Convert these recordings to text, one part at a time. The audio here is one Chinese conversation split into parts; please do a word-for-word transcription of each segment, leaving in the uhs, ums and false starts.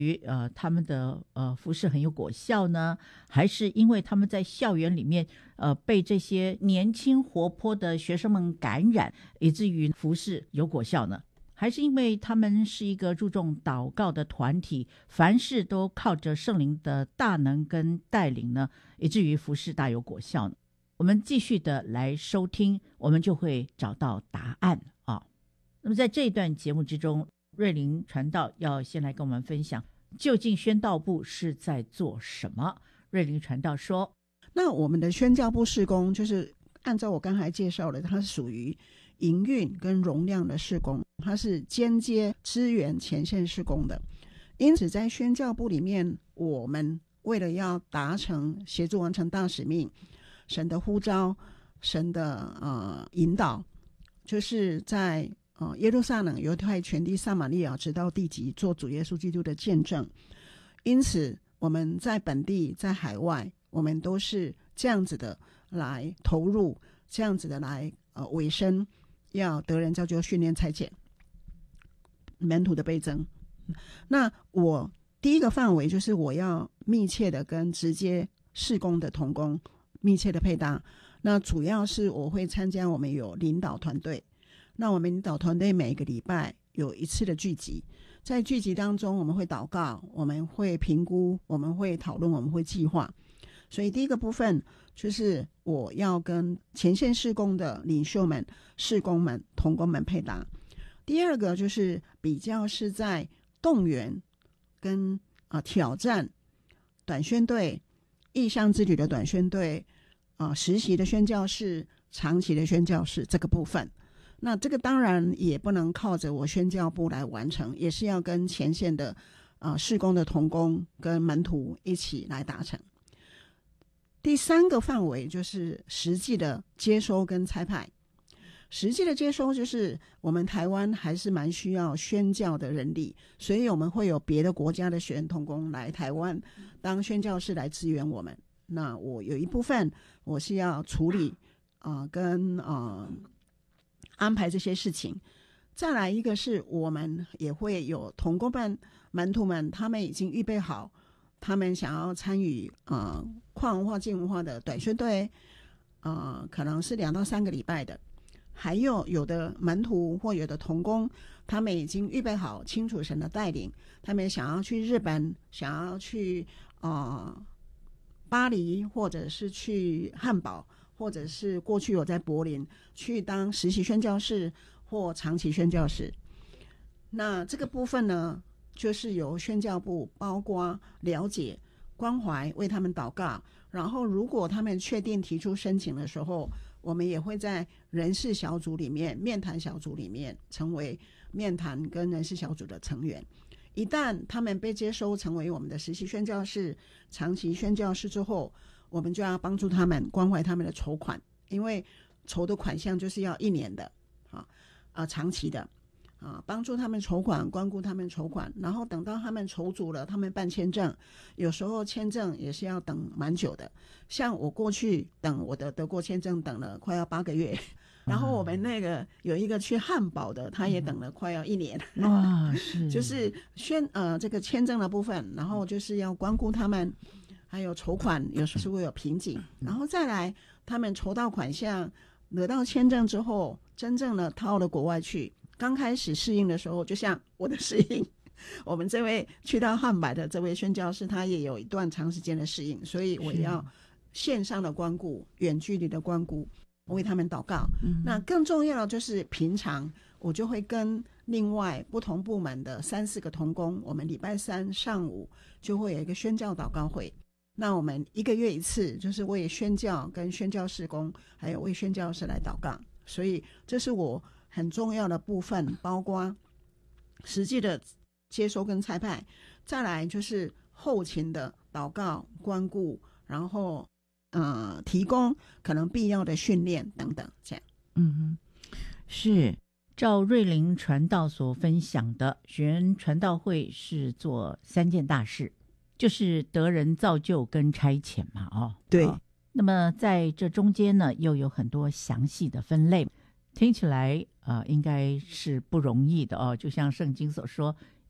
于呃他们的呃服事很有果效呢，还是因为他们在校园里面呃被这些年轻活泼的学生们感染，以至于服事有果效呢？还是因为他们是一个注重祷告的团体，凡事都靠着圣灵的大能跟带领呢，以至于服事大有果效呢？我们继续的来收听，我们就会找到答案啊。那么在这一段节目之中，瑞琳传道要先来跟我们分享，究竟宣道部是在做什么？瑞琳传道说， 那我们的宣教部事工就是按照我刚才介绍的，它是属于营运跟容量的事工，它是间接支援前线事工的。因此在宣教部里面，我们为了要达成协助完成大使命，神的呼召，神的呃引导，就是在呃耶路撒冷、犹太全地、撒玛利亚直到地极做主耶稣基督的见证。因此我们在本地在海外，我们都是这样子的来投入，这样子的来呃委身，要得人造就、训练、差遣、门徒的倍增。那我第一个范围就是我要密切的跟直接事工的同工密切的配搭。那主要是我会参加，我们有领导团队，那我们领导团队每个礼拜有一次的聚集，在聚集当中我们会祷告，我们会评估，我们会讨论，我们会计划。所以第一个部分就是我要跟前线事工的领袖们、事工们、同工们配搭。第二个就是比较是在动员跟、呃、挑战短宣队、异乡之旅的短宣队、呃、实习的宣教士、长期的宣教士这个部分。那这个当然也不能靠着我宣教部来完成，也是要跟前线的呃事工的同工跟门徒一起来达成。第三个范围就是实际的接收跟差派。实际的接收就是我们台湾还是蛮需要宣教的人力，所以我们会有别的国家的学员同工来台湾当宣教士来支援我们。那我有一部分我是要处理啊、呃、跟啊、呃、安排这些事情。再来一个是我们也会有同工们、门徒们，他们已经预备好，他们想要参与呃跨文化、进文化的短宣队，呃可能是两到三个礼拜的。还有有的门徒或有的同工，他们已经预备好，清楚神的带领，他们想要去日本，想要去呃巴黎，或者是去汉堡，或者是过去我在柏林去当实习宣教士或长期宣教士。那这个部分呢，就是由宣教部包括了解、关怀，为他们祷告，然后如果他们确定提出申请的时候，我们也会在人事小组里面、面谈小组里面成为面谈跟人事小组的成员。一旦他们被接收成为我们的实习宣教士、长期宣教士之后，我们就要帮助他们，关怀他们的筹款，因为筹的款项就是要一年的啊啊长期的啊，帮助他们筹款，关顾他们筹款，然后等到他们筹足了，他们办签证，有时候签证也是要等蛮久的。像我过去等我的德国签证等了快要八个月，然后我们那个有一个去汉堡的，他也等了快要一年。 哇，是就是宣呃这个签证的部分，然后就是要关顾他们，还有筹款，有时候会有瓶颈，然后再来他们筹到款项，得到签证之后，真正的到了国外去。刚开始适应的时候，就像我的适应，我们这位去到汉堡的这位宣教士，他也有一段长时间的适应，所以我要线上的关顾、远距离的关顾，为他们祷告。嗯、那更重要的就是平常我就会跟另外不同部门的三四个同工，我们礼拜三上午就会有一个宣教祷告会。那我们一个月一次，就是为宣教跟宣教事工，还有为宣教士来祷告。所以这是我很重要的部分，包括实际的接收跟差派，再来就是后勤的祷告、关顾，然后呃提供可能必要的训练等等，这样。 嗯哼，是照瑞琳传道所分享的，学员传道会是做三件大事，就是得人造就跟差遣嘛，哦， 对。 哦，那么在这中间呢，又有很多详细的分类，听起来呃应该是不容易的哦。就像圣经所说，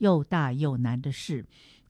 又大又难的事。